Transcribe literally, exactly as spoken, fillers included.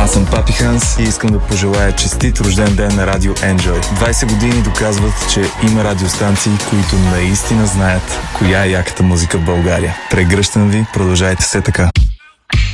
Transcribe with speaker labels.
Speaker 1: Аз съм Папи Ханс и искам да пожелая честит рожден ден на Радио Enjoy. двайсет години доказват, че има радиостанции, които наистина знаят коя е яката музика в България. Прегръщам ви, продължайте се така.